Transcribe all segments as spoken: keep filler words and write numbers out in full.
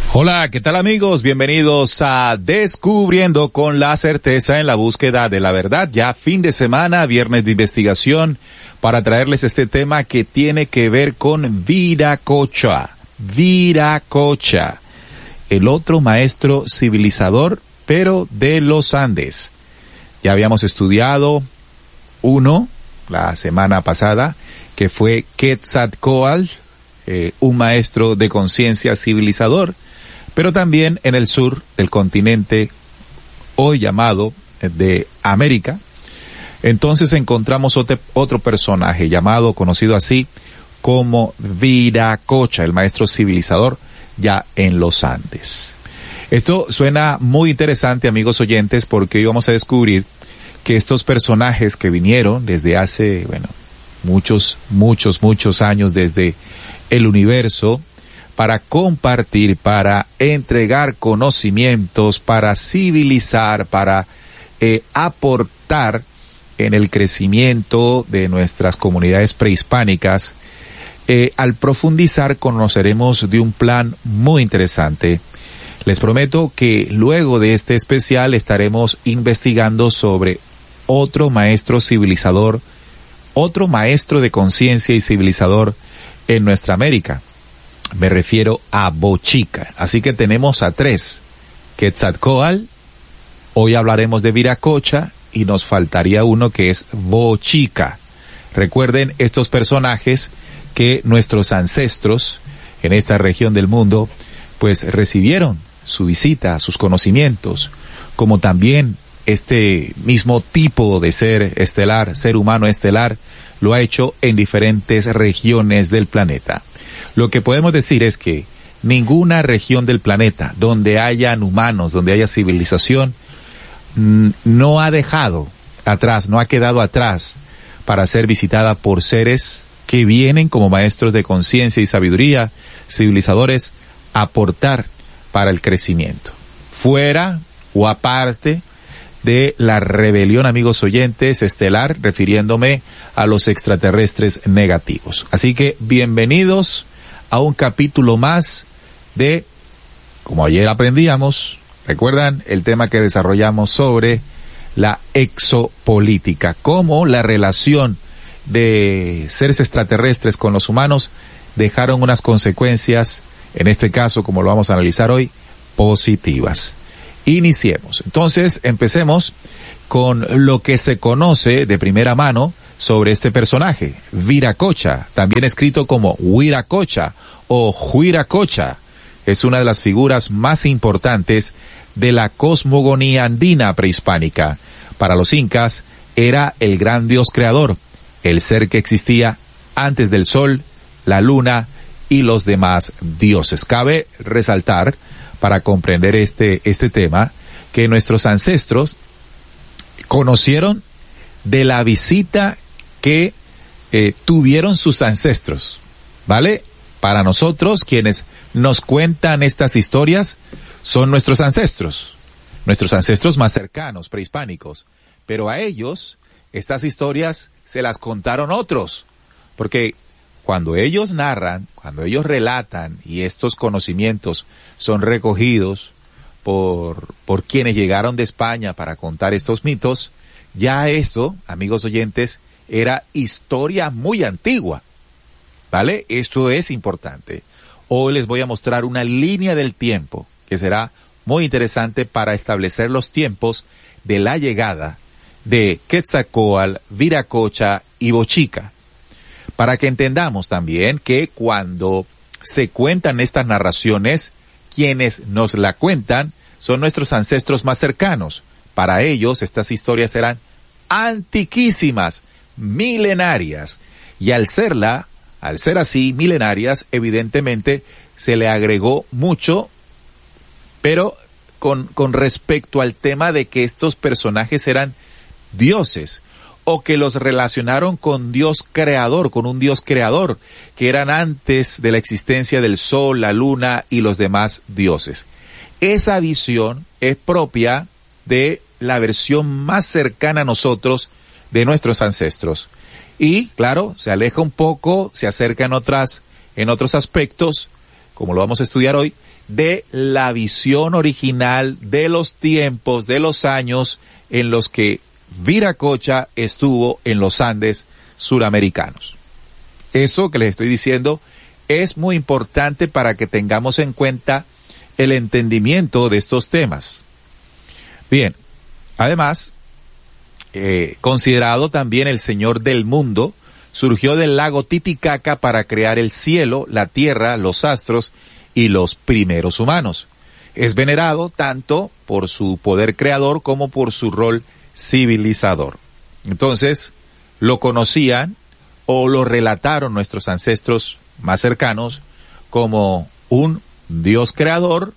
Hola, ¿qué tal amigos? Bienvenidos a Descubriendo con la Certeza en la búsqueda de la verdad. Ya fin de semana, viernes de investigación, para traerles este tema que tiene que ver con Viracocha. Viracocha, el otro maestro civilizador, pero de los Andes. Ya habíamos estudiado uno la semana pasada, que fue Quetzalcóatl, eh, un maestro de conciencia civilizador, pero también en el sur del continente, hoy llamado de América. Entonces encontramos otro, otro personaje llamado, conocido así, como Viracocha, el maestro civilizador, ya en los Andes. Esto suena muy interesante, amigos oyentes, porque hoy vamos a descubrir que estos personajes que vinieron desde hace, bueno, muchos, muchos, muchos años desde el universo, para compartir, para entregar conocimientos, para civilizar, para eh, aportar en el crecimiento de nuestras comunidades prehispánicas. Eh, al profundizar conoceremos de un plan muy interesante. Les prometo que luego de este especial estaremos investigando sobre otro maestro civilizador, otro maestro de conciencia y civilizador en nuestra América. Me refiero a Bochica. Así que tenemos a tres. Quetzalcóatl, hoy hablaremos de Viracocha y nos faltaría uno que es Bochica. Recuerden estos personajes que nuestros ancestros en esta región del mundo pues recibieron su visita, sus conocimientos, como también este mismo tipo de ser estelar, ser humano estelar, lo ha hecho en diferentes regiones del planeta. Lo que podemos decir es que ninguna región del planeta donde hayan humanos, donde haya civilización, no ha dejado atrás, no ha quedado atrás para ser visitada por seres que vienen como maestros de conciencia y sabiduría, civilizadores, a aportar para el crecimiento. Fuera o aparte de la rebelión, amigos oyentes, estelar, refiriéndome a los extraterrestres negativos. Así que bienvenidos a un capítulo más de, como ayer aprendíamos, recuerdan el tema que desarrollamos sobre la exopolítica, cómo la relación de seres extraterrestres con los humanos dejaron unas consecuencias, en este caso, como lo vamos a analizar hoy, positivas. Iniciemos. Entonces, empecemos con lo que se conoce de primera mano sobre este personaje, Viracocha, también escrito como Huiracocha o Huiracocha. Es una de las figuras más importantes de la cosmogonía andina prehispánica. Para los incas, era el gran dios creador, el ser que existía antes del sol, la luna y los demás dioses. Cabe resaltar, para comprender este, este tema, que nuestros ancestros conocieron de la visita que eh, tuvieron sus ancestros, ¿vale? Para nosotros, quienes nos cuentan estas historias son nuestros ancestros, nuestros ancestros más cercanos, prehispánicos, pero a ellos estas historias se las contaron otros, porque cuando ellos narran, cuando ellos relatan y estos conocimientos son recogidos por, por quienes llegaron de España para contar estos mitos, ya eso, amigos oyentes, era historia muy antigua, ¿vale? Esto es importante. Hoy les voy a mostrar una línea del tiempo que será muy interesante para establecer los tiempos de la llegada de Quetzalcóatl, Viracocha y Bochica, para que entendamos también que cuando se cuentan estas narraciones, quienes nos la cuentan son nuestros ancestros más cercanos. Para ellos estas historias eran antiquísimas, milenarias, y al serla, al ser así, milenarias, evidentemente se le agregó mucho, pero con, con respecto al tema de que estos personajes eran dioses, o que los relacionaron con Dios creador, con un Dios creador, que eran antes de la existencia del sol, la luna y los demás dioses. Esa visión es propia de la versión más cercana a nosotros de nuestros ancestros. Y, claro, se aleja un poco, se acerca en otras, en otros aspectos, como lo vamos a estudiar hoy, de la visión original de los tiempos, de los años en los que Viracocha estuvo en los Andes suramericanos. Eso que les estoy diciendo es muy importante para que tengamos en cuenta el entendimiento de estos temas. Bien, además, eh, considerado también el Señor del mundo, surgió del lago Titicaca para crear el cielo, la tierra, los astros y los primeros humanos. Es venerado tanto por su poder creador como por su rol civilizador. Entonces, lo conocían o lo relataron nuestros ancestros más cercanos como un Dios creador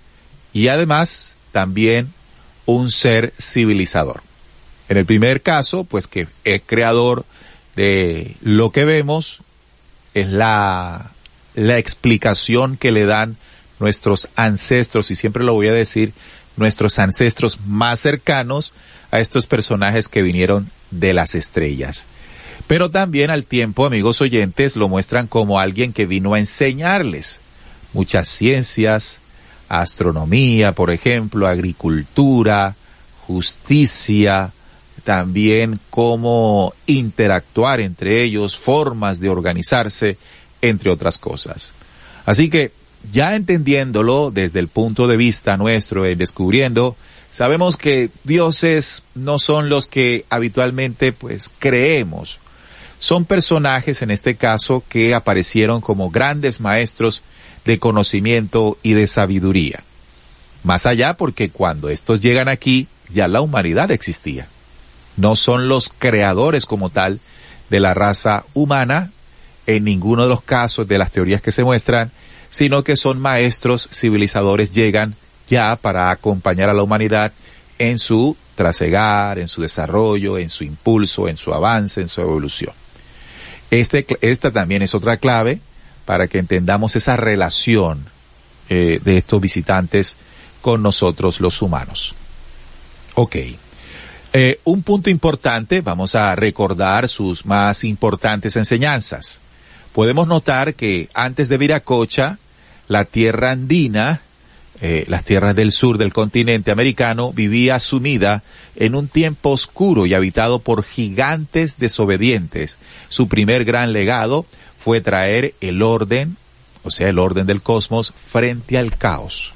y además también un ser civilizador. En el primer caso, pues que es creador de lo que vemos, es la, la explicación que le dan nuestros ancestros, y siempre lo voy a decir, nuestros ancestros más cercanos a estos personajes que vinieron de las estrellas. Pero también al tiempo, amigos oyentes, lo muestran como alguien que vino a enseñarles muchas ciencias, astronomía, por ejemplo, agricultura, justicia, también cómo interactuar entre ellos, formas de organizarse, entre otras cosas. Así que, ya entendiéndolo desde el punto de vista nuestro, eh, descubriendo, sabemos que dioses no son los que habitualmente pues creemos. Son personajes, en este caso, que aparecieron como grandes maestros de conocimiento y de sabiduría. Más allá porque cuando estos llegan aquí, ya la humanidad existía. No son los creadores como tal de la raza humana, en ninguno de los casos de las teorías que se muestran, sino que son maestros civilizadores, llegan ya para acompañar a la humanidad en su trasegar, en su desarrollo, en su impulso, en su avance, en su evolución. Este, esta también es otra clave para que entendamos esa relación eh, de estos visitantes con nosotros los humanos. Ok. Eh, un punto importante, vamos a recordar sus más importantes enseñanzas. Podemos notar que antes de Viracocha, la tierra andina, eh, las tierras del sur del continente americano, vivía sumida en un tiempo oscuro y habitado por gigantes desobedientes. Su primer gran legado fue traer el orden, o sea, el orden del cosmos, frente al caos.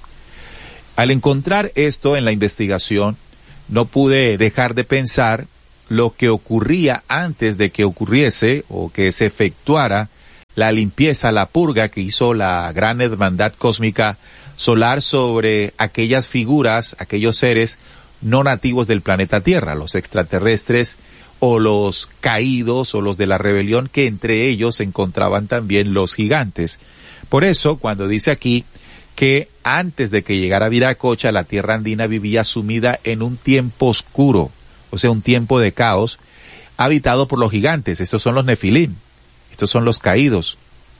Al encontrar esto en la investigación, no pude dejar de pensar lo que ocurría antes de que ocurriese o que se efectuara la limpieza, la purga que hizo la gran hermandad cósmica solar sobre aquellas figuras, aquellos seres no nativos del planeta Tierra, los extraterrestres o los caídos o los de la rebelión, que entre ellos se encontraban también los gigantes. Por eso, cuando dice aquí que antes de que llegara Viracocha, la tierra andina vivía sumida en un tiempo oscuro, o sea, un tiempo de caos, habitado por los gigantes. Estos son los nefilim, estos son los caídos.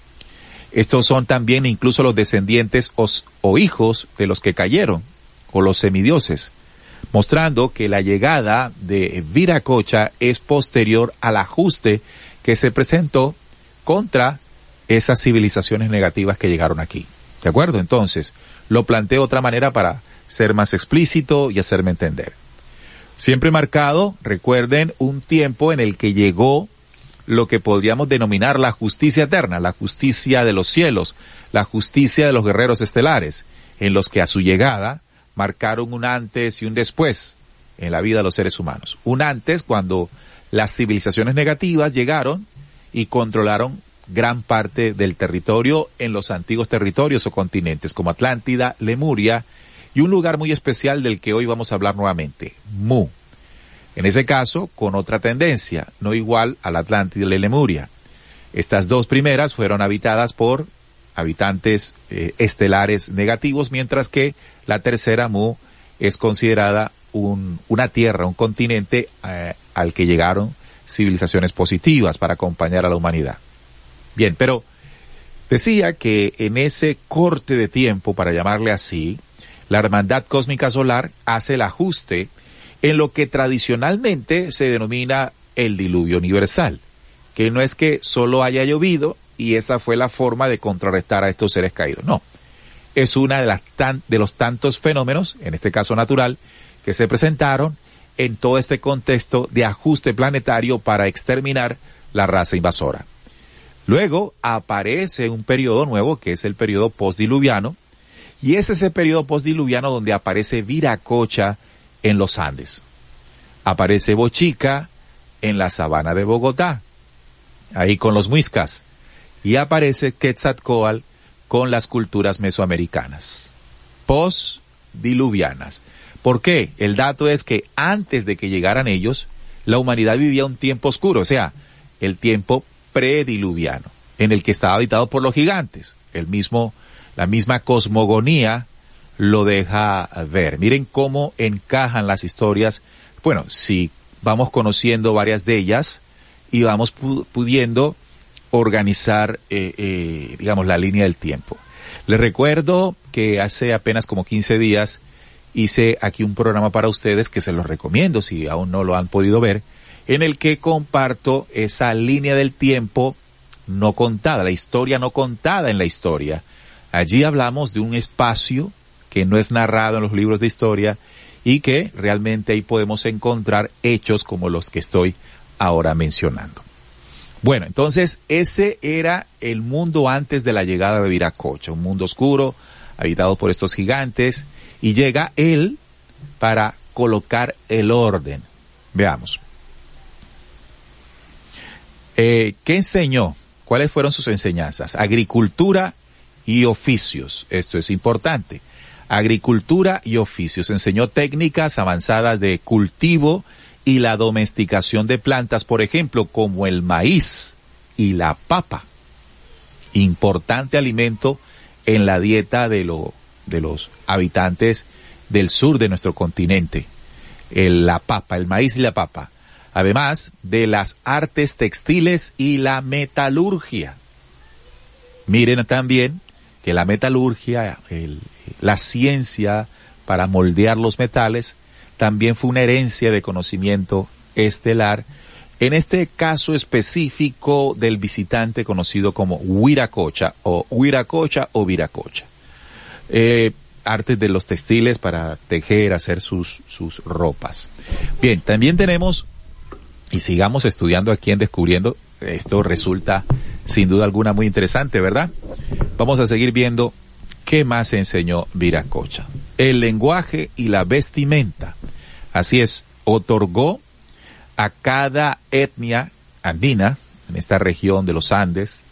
Estos son también incluso los descendientes o, o hijos de los que cayeron, o los semidioses, mostrando que la llegada de Viracocha es posterior al ajuste que se presentó contra esas civilizaciones negativas que llegaron aquí. ¿De acuerdo? Entonces, lo planteo de otra manera para ser más explícito y hacerme entender. Siempre marcado, recuerden, un tiempo en el que llegó lo que podríamos denominar la justicia eterna, la justicia de los cielos, la justicia de los guerreros estelares, en los que a su llegada marcaron un antes y un después en la vida de los seres humanos. Un antes cuando las civilizaciones negativas llegaron y controlaron gran parte del territorio en los antiguos territorios o continentes como Atlántida, Lemuria y un lugar muy especial del que hoy vamos a hablar nuevamente, Mu. En ese caso, con otra tendencia, no igual a la Atlántida y la Lemuria. Estas dos primeras fueron habitadas por habitantes eh, estelares negativos, mientras que la tercera, Mu, es considerada un, una tierra, un continente eh, al que llegaron civilizaciones positivas para acompañar a la humanidad. Bien, pero decía que en ese corte de tiempo, para llamarle así, la Hermandad Cósmica Solar hace el ajuste en lo que tradicionalmente se denomina el diluvio universal, que no es que solo haya llovido y esa fue la forma de contrarrestar a estos seres caídos, no. es una de las tan, de los tantos fenómenos, en este caso natural, que se presentaron en todo este contexto de ajuste planetario para exterminar la raza invasora. Luego aparece un periodo nuevo que es el periodo postdiluviano, y es ese periodo postdiluviano donde aparece Viracocha en los Andes. Aparece Bochica en la sabana de Bogotá, ahí con los muiscas, y aparece Quetzalcóatl con las culturas mesoamericanas, postdiluvianas. ¿Por qué? El dato es que antes de que llegaran ellos, la humanidad vivía un tiempo oscuro, o sea, el tiempo prediluviano, en el que estaba habitado por los gigantes. El mismo, la misma cosmogonía lo deja ver. Miren cómo encajan las historias. Bueno, si vamos conociendo varias de ellas y vamos pu- pudiendo organizar, eh, eh, digamos, la línea del tiempo. Les recuerdo que hace apenas como quince días hice aquí un programa para ustedes que se los recomiendo si aún no lo han podido ver, en el que comparto esa línea del tiempo no contada, la historia no contada en la historia. Allí hablamos de un espacio que no es narrado en los libros de historia y que realmente ahí podemos encontrar hechos como los que estoy ahora mencionando. Bueno, entonces ese era el mundo antes de la llegada de Viracocha, un mundo oscuro, habitado por estos gigantes, y llega él para colocar el orden. Veamos. Eh, ¿Qué enseñó? ¿Cuáles fueron sus enseñanzas? Agricultura y oficios. Esto es importante. Agricultura y oficios. Enseñó técnicas avanzadas de cultivo y la domesticación de plantas, por ejemplo, como el maíz y la papa. Importante alimento en la dieta de, lo, de los habitantes del sur de nuestro continente. El, la papa, el maíz y la papa. Además de las artes textiles y la metalurgia. Miren también que la metalurgia, el, la ciencia para moldear los metales, también fue una herencia de conocimiento estelar, en este caso específico del visitante conocido como Viracocha o Huiracocha o Viracocha. Eh, artes de los textiles para tejer, hacer sus, sus ropas. Bien, también tenemos, y sigamos estudiando aquí en Descubriendo, esto resulta sin duda alguna muy interesante, ¿verdad? Vamos a seguir viendo qué más enseñó Viracocha. El lenguaje y la vestimenta. Así es, otorgó a cada etnia andina, en esta región de los Andes,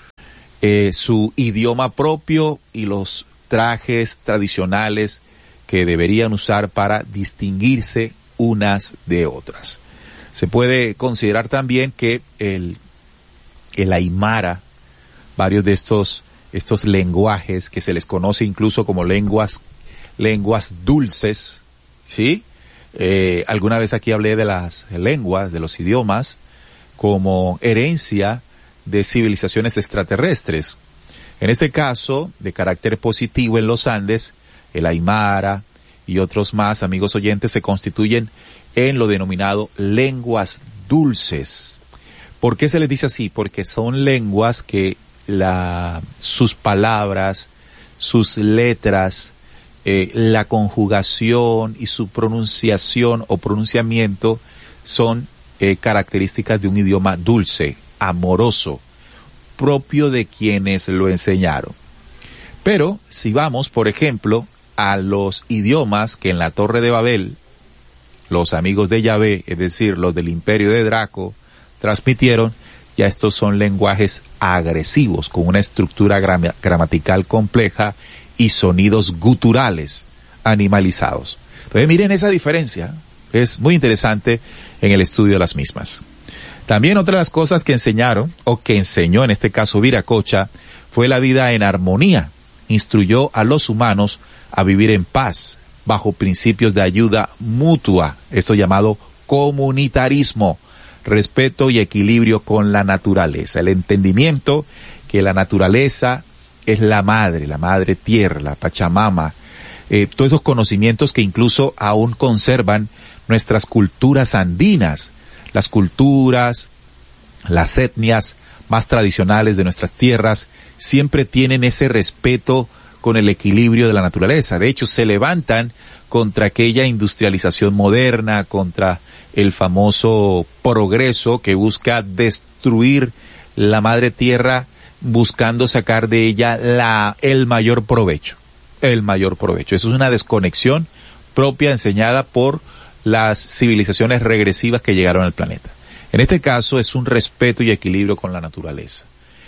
eh, su idioma propio y los trajes tradicionales que deberían usar para distinguirse unas de otras. Se puede considerar también que el, el aymara, varios de estos, estos lenguajes que se les conoce incluso como lenguas, lenguas dulces, ¿sí? Eh, alguna vez aquí hablé de las lenguas, de los idiomas, como herencia de civilizaciones extraterrestres. En este caso, de carácter positivo en los Andes, el aymara y otros más, amigos oyentes, se constituyen en lo denominado lenguas dulces. ¿Por qué se les dice así? Porque son lenguas que la, sus palabras, sus letras, eh, la conjugación y su pronunciación o pronunciamiento son eh, características de un idioma dulce, amoroso, propio de quienes lo enseñaron. Pero si vamos, por ejemplo, a los idiomas que en la Torre de Babel los amigos de Yahvé, es decir, los del imperio de Draco, transmitieron, ya estos son lenguajes agresivos, con una estructura gram- gramatical compleja y sonidos guturales animalizados. Entonces miren esa diferencia, es muy interesante en el estudio de las mismas. También otra de las cosas que enseñaron, o que enseñó en este caso Viracocha, fue la vida en armonía. Instruyó a los humanos a vivir en paz, bajo principios de ayuda mutua, esto llamado comunitarismo, respeto y equilibrio con la naturaleza, el entendimiento que la naturaleza es la madre, la madre tierra, la Pachamama, eh, todos esos conocimientos que incluso aún conservan nuestras culturas andinas, las culturas, las etnias más tradicionales de nuestras tierras, siempre tienen ese respeto con el equilibrio de la naturaleza. De hecho, se levantan contra aquella industrialización moderna, contra el famoso progreso que busca destruir la madre tierra, buscando sacar de ella la, el mayor provecho, el mayor provecho. Eso es una desconexión propia enseñada por las civilizaciones regresivas que llegaron al planeta. En este caso es un respeto y equilibrio con la naturaleza.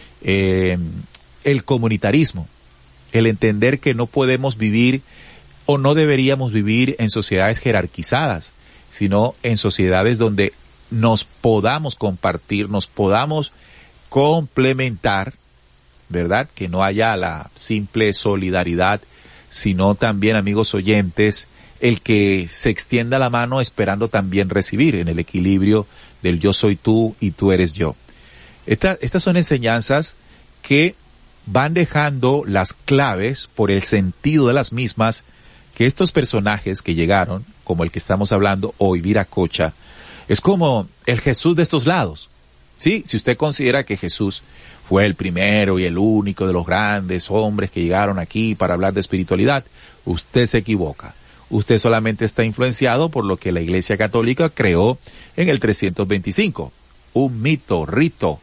Eh, el comunitarismo, el entender que no podemos vivir o no deberíamos vivir en sociedades jerarquizadas, sino en sociedades donde nos podamos compartir, nos podamos complementar, ¿verdad? Que no haya la simple solidaridad, sino también, amigos oyentes, el que se extienda la mano esperando también recibir, en el equilibrio del yo soy tú y tú eres yo. Esta, estas son enseñanzas que van dejando las claves por el sentido de las mismas, que estos personajes que llegaron, como el que estamos hablando hoy, Viracocha, es como el Jesús de estos lados. Sí, si usted considera que Jesús fue el primero y el único de los grandes hombres que llegaron aquí para hablar de espiritualidad, usted se equivoca. Usted solamente está influenciado por lo que la Iglesia Católica creó en el trescientos veinticinco. Un mito, rito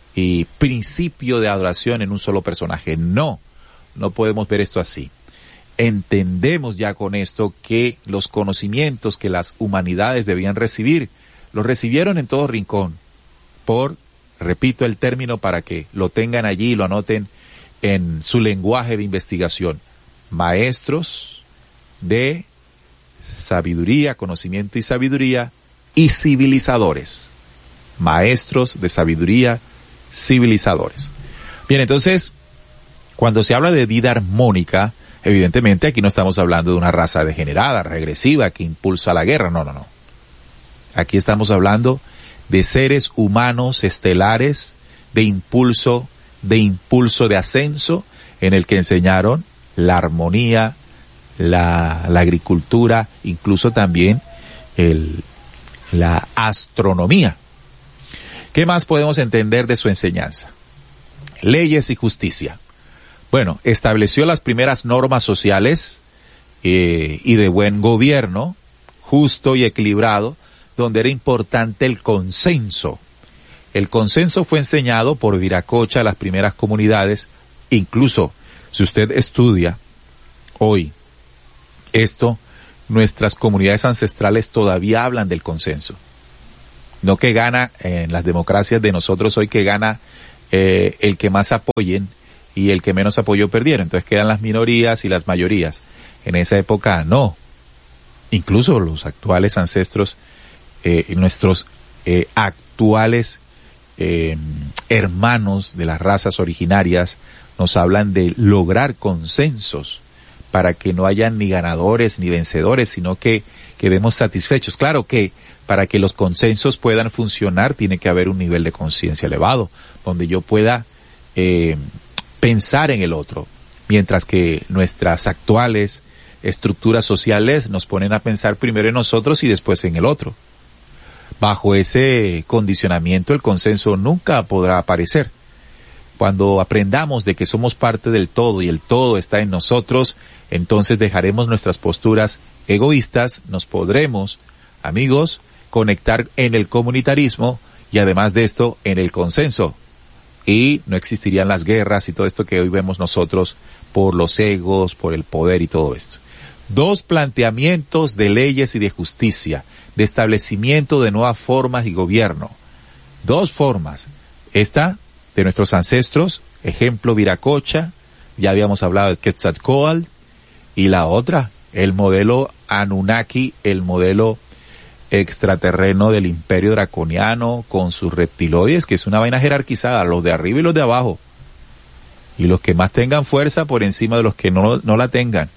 y principio de adoración en un solo personaje. No, no podemos ver esto así. Entendemos ya con esto que los conocimientos que las humanidades debían recibir, los recibieron en todo rincón. Por, repito el término para que lo tengan allí y lo anoten en su lenguaje de investigación. Maestros de sabiduría, conocimiento y sabiduría, y civilizadores. Maestros de sabiduría, civilizadores. Bien, entonces, cuando se habla de vida armónica, evidentemente aquí no estamos hablando de una raza degenerada, regresiva, que impulsa la guerra, no, no, no. Aquí estamos hablando de seres humanos estelares, de impulso, de impulso de ascenso, en el que enseñaron la armonía, La, la agricultura, incluso también el, la astronomía. ¿Qué más podemos entender de su enseñanza? Leyes y justicia. Bueno, estableció las primeras normas sociales eh, y de buen gobierno, justo y equilibrado, donde era importante el consenso. El consenso fue enseñado por Viracocha a las primeras comunidades. Incluso, si usted estudia hoy esto, nuestras comunidades ancestrales todavía hablan del consenso. No que gana en las democracias de nosotros hoy, que gana eh, el que más apoyen y el que menos apoyo perdieron. Entonces quedan las minorías y las mayorías. En esa época no. Incluso los actuales ancestros, eh, nuestros eh, actuales eh, hermanos de las razas originarias nos hablan de lograr consensos, para que no hayan ni ganadores ni vencedores, sino que quedemos satisfechos. Claro que para que los consensos puedan funcionar tiene que haber un nivel de conciencia elevado, donde yo pueda eh, pensar en el otro, mientras que nuestras actuales estructuras sociales nos ponen a pensar primero en nosotros y después en el otro. Bajo ese condicionamiento el consenso nunca podrá aparecer. Cuando aprendamos de que somos parte del todo y el todo está en nosotros, entonces dejaremos nuestras posturas egoístas, nos podremos, amigos, conectar en el comunitarismo y además de esto en el consenso. Y no existirían las guerras y todo esto que hoy vemos nosotros por los egos, por el poder y todo esto. Dos planteamientos de leyes y de justicia, de establecimiento de nuevas formas y gobierno. Dos formas. Esta de nuestros ancestros, ejemplo Viracocha, ya habíamos hablado de Quetzalcóatl, y la otra, el modelo Anunnaki, el modelo extraterreno del imperio draconiano con sus reptiloides, que es una vaina jerarquizada, los de arriba y los de abajo, y los que más tengan fuerza por encima de los que no, no la tengan.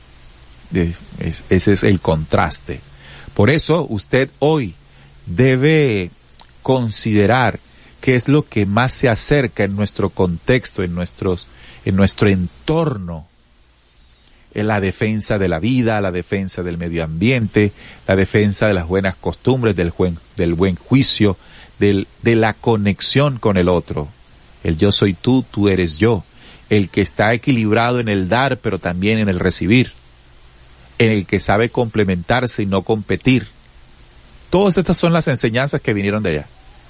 Es, ese es el contraste. Por eso usted hoy debe considerar qué es lo que más se acerca en nuestro contexto, en nuestros, en nuestro entorno, en la defensa de la vida, la defensa del medio ambiente, la defensa de las buenas costumbres, del buen, del buen juicio, del, de la conexión con el otro. El yo soy tú, tú eres yo. el que está equilibrado en el dar, pero también en el recibir, en el que sabe complementarse y no competir. Todas estas son las enseñanzas que vinieron de allá,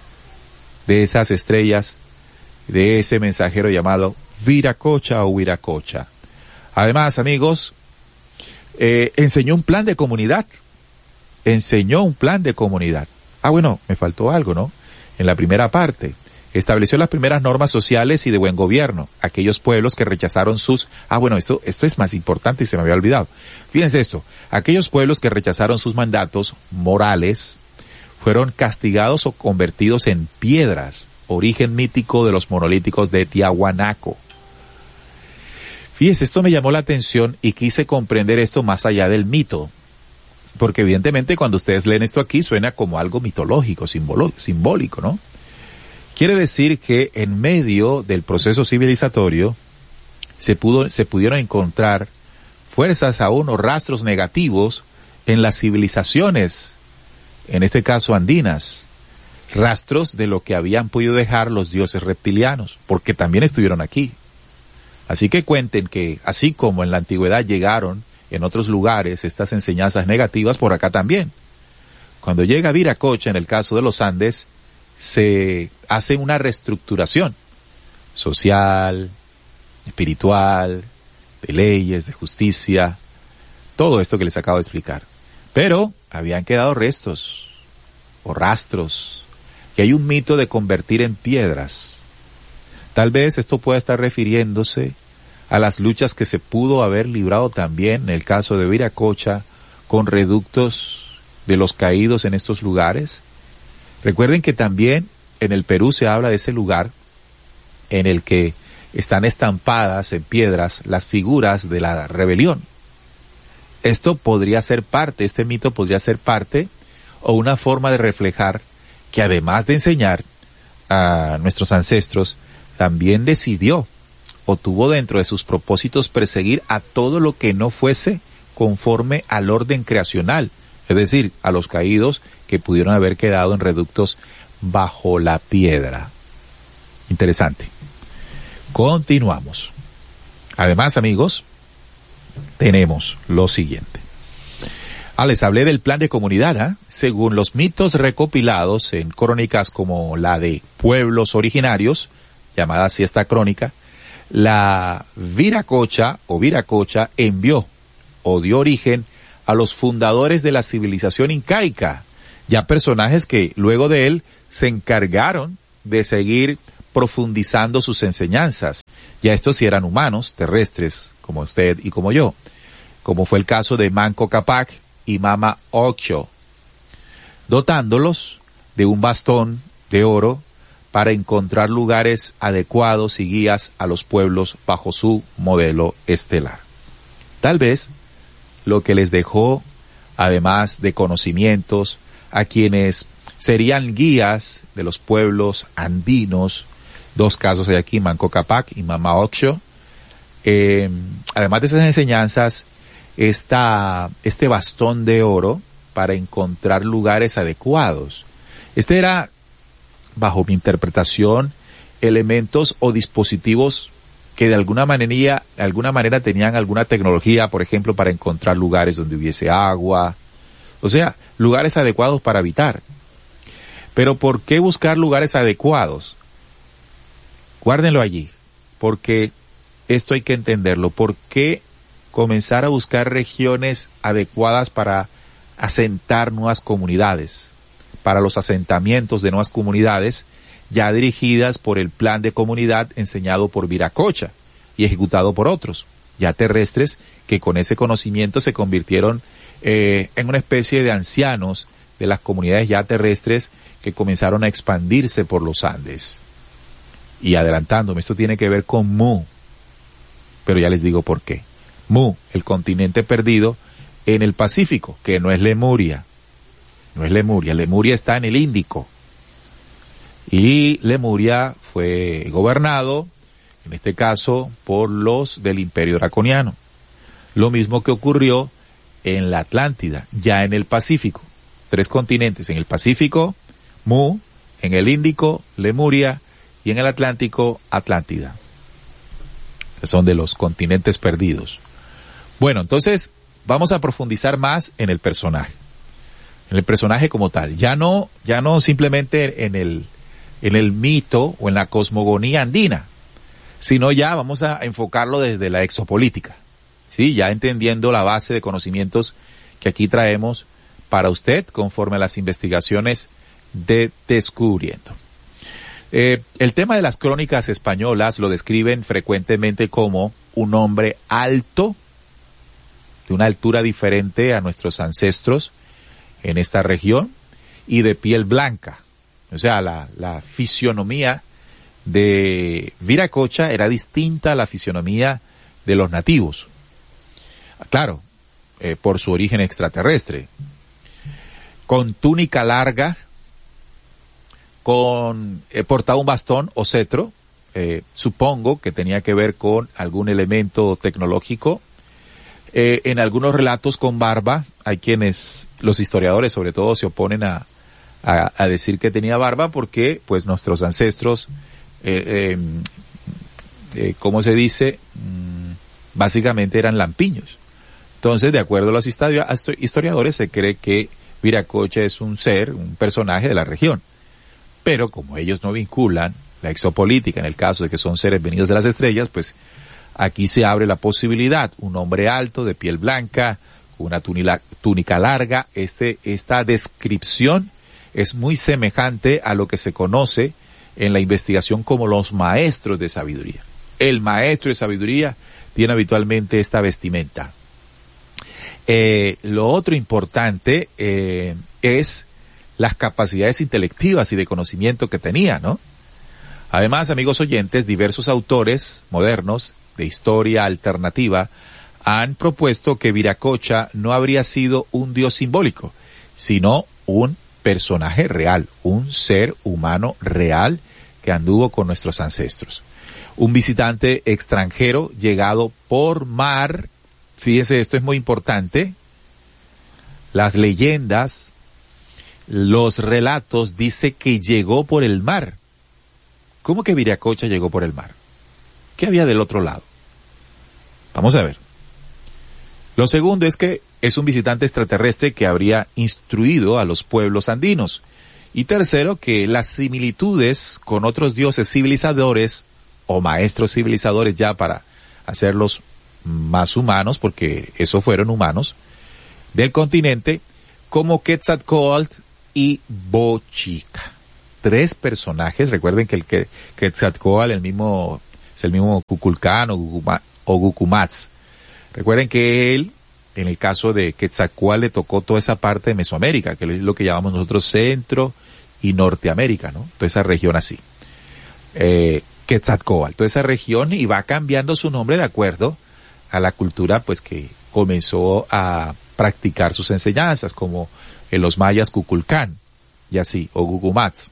de esas estrellas, de ese mensajero llamado Viracocha o Huiracocha. Además, amigos, eh, enseñó un plan de comunidad, enseñó un plan de comunidad. Ah, bueno, me faltó algo, ¿no? En la primera parte, estableció las primeras normas sociales y de buen gobierno, aquellos pueblos que rechazaron sus... Ah, bueno, esto, esto es más importante y se me había olvidado. Fíjense esto, aquellos pueblos que rechazaron sus mandatos morales fueron castigados o convertidos en piedras, origen mítico de los monolíticos de Tiahuanaco. Fíjense, esto me llamó la atención y quise comprender esto más allá del mito, porque evidentemente cuando ustedes leen esto aquí suena como algo mitológico, simbólico, ¿no? Quiere decir que en medio del proceso civilizatorio se pudo, se pudieron encontrar fuerzas aún o rastros negativos en las civilizaciones, en este caso andinas, rastros de lo que habían podido dejar los dioses reptilianos, porque también estuvieron aquí. Así que cuenten que, así como en la antigüedad llegaron en otros lugares estas enseñanzas negativas, por acá también. Cuando llega Viracocha, en el caso de los Andes, se hace una reestructuración social, espiritual, de leyes, de justicia, todo esto que les acabo de explicar. Pero habían quedado restos o rastros, que hay un mito de convertir en piedras. Tal vez esto pueda estar refiriéndose a las luchas que se pudo haber librado también en el caso de Viracocha con reductos de los caídos en estos lugares. Recuerden que también en el Perú se habla de ese lugar en el que están estampadas en piedras las figuras de la rebelión. Esto podría ser parte, este mito podría ser parte o una forma de reflejar que además de enseñar a nuestros ancestros, también decidió o tuvo dentro de sus propósitos perseguir a todo lo que no fuese conforme al orden creacional, es decir, a los caídos que pudieron haber quedado en reductos bajo la piedra. Interesante. Continuamos. Además, amigos, tenemos lo siguiente. Ah, les hablé del plan de comunidad, ¿eh? Según los mitos recopilados en crónicas como la de pueblos originarios, llamada así esta crónica, la Viracocha o Viracocha envió o dio origen a los fundadores de la civilización incaica, ya personajes que luego de él se encargaron de seguir profundizando sus enseñanzas. Ya estos sí eran humanos, terrestres, como usted y como yo, como fue el caso de Manco Cápac y Mama Ocllo, dotándolos de un bastón de oro para encontrar lugares adecuados y guías a los pueblos bajo su modelo estelar. Tal vez lo que les dejó, además de conocimientos, a quienes serían guías de los pueblos andinos, dos casos hay aquí, Manco Cápac y Mama Ocllo, eh, además de esas enseñanzas, esta, este bastón de oro para encontrar lugares adecuados. Este era, bajo mi interpretación, elementos o dispositivos que de alguna manera, de alguna manera tenían alguna tecnología, por ejemplo, para encontrar lugares donde hubiese agua, o sea, lugares adecuados para habitar. Pero ¿por qué buscar lugares adecuados? Guárdenlo allí, porque esto hay que entenderlo. ¿Por qué comenzar a buscar regiones adecuadas para asentar nuevas comunidades, para los asentamientos de nuevas comunidades ya dirigidas por el plan de comunidad enseñado por Viracocha y ejecutado por otros, ya terrestres, que con ese conocimiento se convirtieron eh, en una especie de ancianos de las comunidades ya terrestres que comenzaron a expandirse por los Andes? Y adelantándome, esto tiene que ver con Mu, pero ya les digo por qué. Mu, el continente perdido en el Pacífico, que no es Lemuria, no es Lemuria, Lemuria está en el Índico, y Lemuria fue gobernado, en este caso, por los del Imperio Draconiano. Lo mismo que ocurrió en la Atlántida, ya en el Pacífico, tres continentes, en el Pacífico, Mu, en el Índico, Lemuria, y en el Atlántico, Atlántida. que son de los continentes perdidos. Bueno, entonces vamos a profundizar más en el personaje, en el personaje como tal, ya no, ya no simplemente en el, en el mito o en la cosmogonía andina, sino ya vamos a enfocarlo desde la exopolítica, sí, ya entendiendo la base de conocimientos que aquí traemos para usted conforme a las investigaciones de Descubriendo. Eh, el tema de las crónicas españolas lo describen frecuentemente como un hombre alto, de una altura diferente a nuestros ancestros en esta región, y de piel blanca. O sea, la, la fisionomía de Viracocha era distinta a la fisionomía de los nativos. Claro, eh, por su origen extraterrestre. Con túnica larga, con eh, portaba un bastón o cetro, eh, supongo que tenía que ver con algún elemento tecnológico. Eh, en algunos relatos con barba, hay quienes, los historiadores sobre todo, se oponen a, a, a decir que tenía barba porque pues nuestros ancestros, eh, eh, eh, ¿cómo se dice? Mm, básicamente eran lampiños. Entonces, de acuerdo a los historiadores, se cree que Viracocha es un ser, un personaje de la región. Pero como ellos no vinculan la exopolítica en el caso de que son seres venidos de las estrellas, pues aquí se abre la posibilidad, un hombre alto, de piel blanca, una túnica, túnica larga. Este, esta descripción es muy semejante a lo que se conoce en la investigación como los maestros de sabiduría. El maestro de sabiduría tiene habitualmente esta vestimenta. Eh, lo otro importante eh, es las capacidades intelectivas y de conocimiento que tenía, ¿no? Además, amigos oyentes, diversos autores modernos de historia alternativa han propuesto que Viracocha no habría sido un dios simbólico, sino un personaje real, un ser humano real que anduvo con nuestros ancestros. Un visitante extranjero llegado por mar. Fíjese, esto es muy importante. Las leyendas, los relatos dice que llegó por el mar. ¿Cómo que Viracocha llegó por el mar? ¿Qué había del otro lado? Vamos a ver. Lo segundo es que es un visitante extraterrestre que habría instruido a los pueblos andinos. Y tercero, que las similitudes con otros dioses civilizadores o maestros civilizadores, ya para hacerlos más humanos, porque esos fueron humanos, del continente, como Quetzalcóatl y Bochica. Tres personajes. Recuerden que el que Quetzalcóatl el mismo, es el mismo Kukulcán o, Guguma, o Gucumatz. Recuerden que él, en el caso de Quetzalcóatl, le tocó toda esa parte de Mesoamérica, que es lo que llamamos nosotros Centro y Norteamérica, ¿no? Toda esa región así. Eh, Quetzalcóatl, toda esa región, y va cambiando su nombre de acuerdo a la cultura, pues, que comenzó a practicar sus enseñanzas, como en los mayas Kukulcán, y así, o Gucumatz.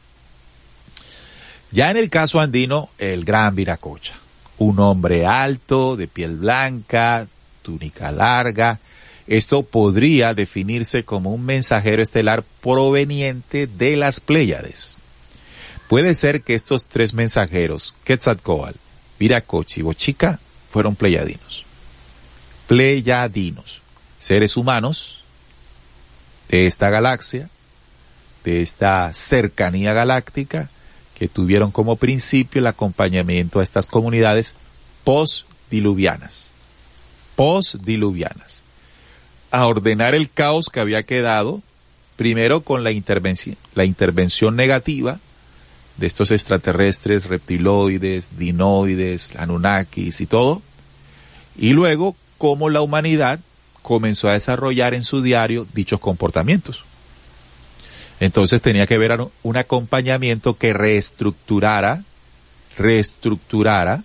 Ya en el caso andino, el gran Viracocha, un hombre alto, de piel blanca, túnica larga. Esto podría definirse como un mensajero estelar proveniente de las Pléyades. Puede ser que estos tres mensajeros, Quetzalcóatl, Viracocha y Bochica, fueron pleyadinos. Pleyadinos, seres humanos de esta galaxia, de esta cercanía galáctica, que tuvieron como principio el acompañamiento a estas comunidades postdiluvianas. Postdiluvianas. A ordenar el caos que había quedado, primero con la intervención, la intervención negativa de estos extraterrestres, reptiloides, dinoides, anunnakis y todo, y luego cómo la humanidad comenzó a desarrollar en su diario dichos comportamientos. Entonces tenía que haber un acompañamiento que reestructurara, reestructurara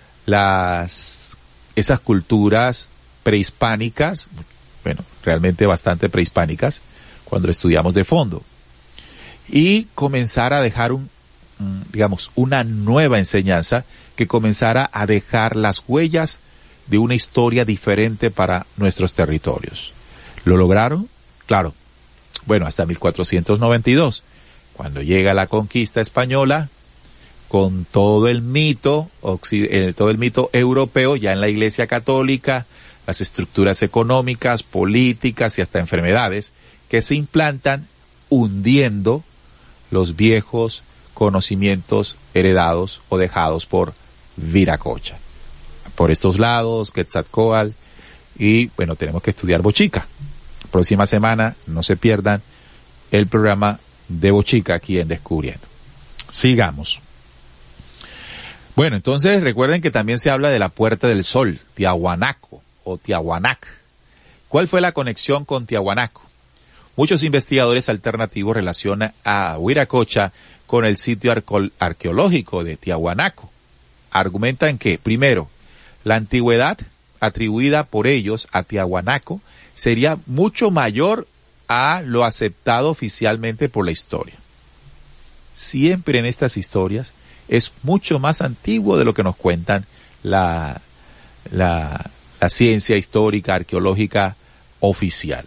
las, esas culturas prehispánicas, bueno, realmente bastante prehispánicas, cuando lo estudiamos de fondo, y comenzar a dejar un, digamos, una nueva enseñanza que comenzara a dejar las huellas de una historia diferente para nuestros territorios. ¿Lo lograron? Claro. Bueno, hasta mil cuatrocientos noventa y dos, cuando llega la conquista española, con todo el mito, todo el mito europeo ya en la Iglesia Católica, las estructuras económicas, políticas y hasta enfermedades que se implantan hundiendo los viejos conocimientos heredados o dejados por Viracocha. Por estos lados, Quetzalcóatl, y bueno, tenemos que estudiar Bochica. Próxima semana, no se pierdan el programa de Bochica aquí en Descubriendo. Sigamos. Bueno, entonces recuerden que también se habla de la Puerta del Sol, Tiahuanaco o Tiahuanac. ¿Cuál fue la conexión con Tiahuanaco? Muchos investigadores alternativos relacionan a Viracocha con el sitio arco- arqueológico de Tiahuanaco. Argumentan que, primero, la antigüedad atribuida por ellos a Tiahuanaco sería mucho mayor a lo aceptado oficialmente por la historia. Siempre en estas historias es mucho más antiguo de lo que nos cuentan la, la, la ciencia histórica, arqueológica oficial.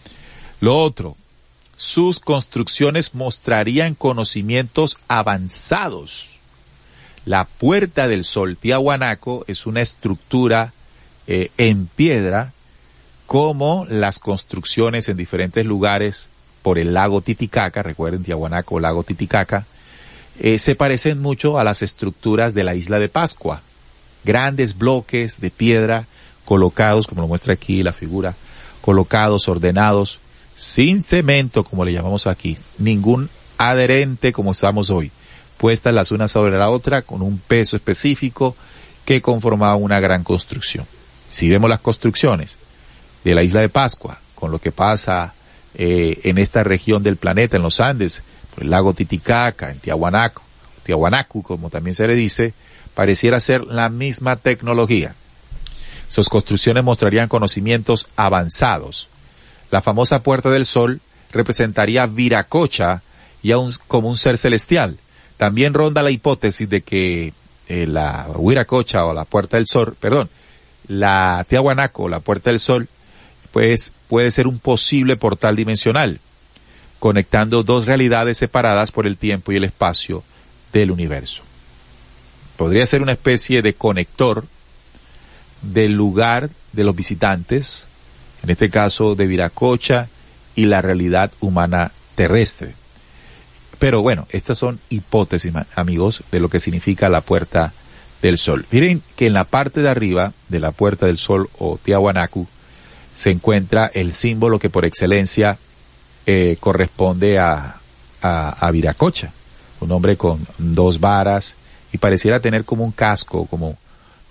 Lo otro, sus construcciones mostrarían conocimientos avanzados. La Puerta del Sol Tiahuanaco es una estructura eh, en piedra, como las construcciones en diferentes lugares por el lago Titicaca, recuerden Tiahuanaco, lago Titicaca, eh, se parecen mucho a las estructuras de la isla de Pascua. Grandes bloques de piedra colocados, como lo muestra aquí la figura, colocados, ordenados, sin cemento, como le llamamos aquí, ningún adherente como estamos hoy, puestas las unas sobre la otra con un peso específico que conformaba una gran construcción. Si vemos las construcciones de la isla de Pascua, con lo que pasa eh, en esta región del planeta, en los Andes, por el lago Titicaca, en Tiahuanaco, Tiahuanacu, como también se le dice, pareciera ser la misma tecnología. Sus construcciones mostrarían conocimientos avanzados. La famosa Puerta del Sol representaría Viracocha ya un, como un ser celestial. También ronda la hipótesis de que eh, la Viracocha o la Puerta del Sol, perdón, la Tiahuanaco o la Puerta del Sol, pues puede ser un posible portal dimensional, conectando dos realidades separadas por el tiempo y el espacio del universo. Podría ser una especie de conector del lugar de los visitantes, en este caso de Viracocha, y la realidad humana terrestre. Pero bueno, estas son hipótesis, amigos, de lo que significa la Puerta del Sol. Miren que en la parte de arriba de la Puerta del Sol o Tiahuanacu se encuentra el símbolo que por excelencia eh, corresponde a, a, a Viracocha, un hombre con dos varas y pareciera tener como un casco, como